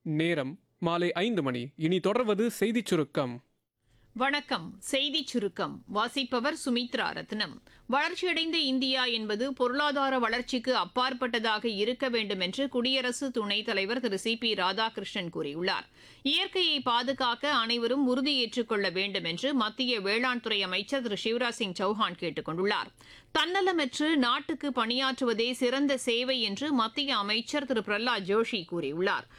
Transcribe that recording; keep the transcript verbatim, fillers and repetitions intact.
நேரம் மாலை ஐந்து மணி. இனி தொடர்வது செய்திச் சுருக்கம். வணக்கம். செய்திச் சுருக்கம் வாசிப்பவர் சுமித்ரா ரத்னம். வளர்ச்சியடைந்த இந்தியா என்பது பொருளாதார வளர்ச்சிக்கு அப்பாற்பட்டதாக இருக்க வேண்டும் என்று குடியரசு துணைத் தலைவர் திரு சி பி ராதாகிருஷ்ணன் கூறியுள்ளார். இயற்கையை பாதுகாக்க அனைவரும் உறுதியேற்றுக் கொள்ள வேண்டும் என்று மத்திய வேளாண் துறை அமைச்சர் திரு சிவராஜ் சிங் சௌஹான் கேட்டுக் கொண்டுள்ளார். தன்னலமற்று நாட்டுக்கு பணியாற்றுவதே சிறந்த சேவை என்று மத்திய அமைச்சர் திரு பிரஹ்லாத் ஜோஷி கூறியுள்ளார்.